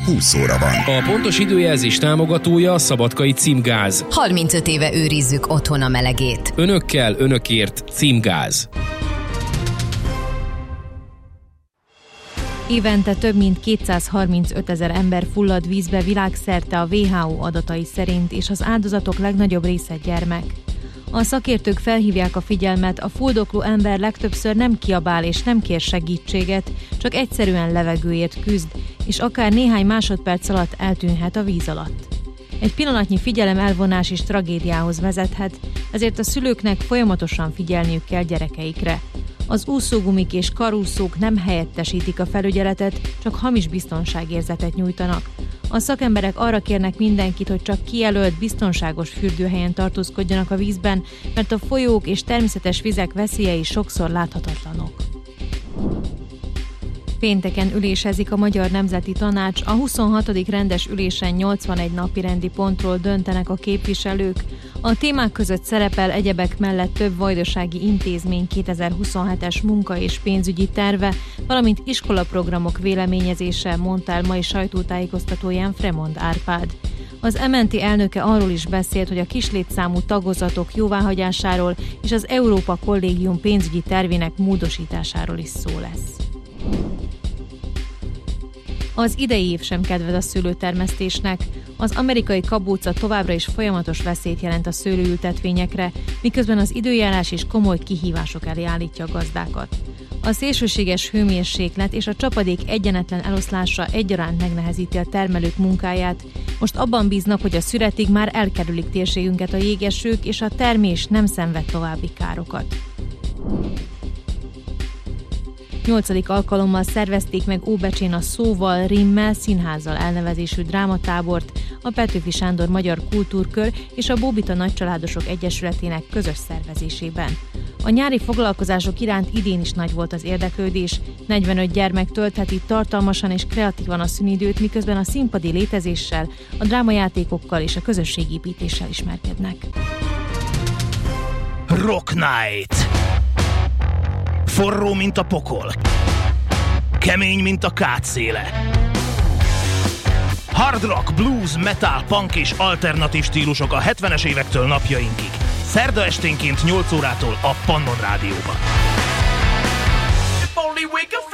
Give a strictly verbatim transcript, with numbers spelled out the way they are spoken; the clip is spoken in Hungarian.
húsz óra van. A pontos időjelzés támogatója a Szabadkai Címgáz. harmincöt éve őrizzük otthon a melegét. Önökkel, önökért Címgáz. Évente több mint kétszázharmincöt ezer ember fullad vízbe világszerte a dupla vé há ó adatai szerint, és az áldozatok legnagyobb része gyermek. A szakértők felhívják a figyelmet, a fuldokló ember legtöbbször nem kiabál és nem kér segítséget, csak egyszerűen levegőért küzd, és akár néhány másodperc alatt eltűnhet a víz alatt. Egy pillanatnyi figyelem elvonás is tragédiához vezethet, ezért a szülőknek folyamatosan figyelniük kell gyerekeikre. Az úszógumik és karúszók nem helyettesítik a felügyeletet, csak hamis biztonságérzetet nyújtanak. A szakemberek arra kérnek mindenkit, hogy csak kijelölt, biztonságos fürdőhelyen tartózkodjanak a vízben, mert a folyók és természetes vizek veszélyei sokszor láthatatlanok. Pénteken ülésezik a Magyar Nemzeti Tanács, a huszonhatodik rendes ülésen nyolcvanegy napirendi pontról döntenek a képviselők. A témák között szerepel egyebek mellett több vajdasági intézmény kétezer-huszonhetes munka- és pénzügyi terve, valamint iskolaprogramok véleményezése, mondta el mai sajtótájékoztatóján Fremond Árpád. Az em en té elnöke arról is beszélt, hogy a kislétszámú tagozatok jóváhagyásáról és az Európa Kollégium pénzügyi tervének módosításáról is szó lesz. Az idei év sem kedvez a szőlőtermesztésnek. Az amerikai kabóca továbbra is folyamatos veszélyt jelent a szőlőültetvényekre, miközben az időjárás is komoly kihívások elé állítja a gazdákat. A szélsőséges hőmérséklet és a csapadék egyenetlen eloszlása egyaránt megnehezíti a termelők munkáját. Most abban bíznak, hogy a szüretig már elkerülik térségünket a jégesők, és a termés nem szenved további károkat. Nyolcadik alkalommal szervezték meg Óbecsén a Szóval, Rimmel, Színházzal elnevezésű drámatábort, a Petőfi Sándor Magyar Kultúrkör és a Bóbita Nagycsaládosok Egyesületének közös szervezésében. A nyári foglalkozások iránt idén is nagy volt az érdeklődés, negyvenöt gyermek töltheti tartalmasan és kreatívan a szünidőt, miközben a színpadi létezéssel, a drámajátékokkal és a közösségépítéssel ismerkednek. Rock Night! Forró, mint a pokol. Kemény, mint a kátszéle. Hard rock, blues, metal, punk és alternatív stílusok a hetvenes évektől napjainkig. Szerda esténként nyolc órától a Pannon Rádióban.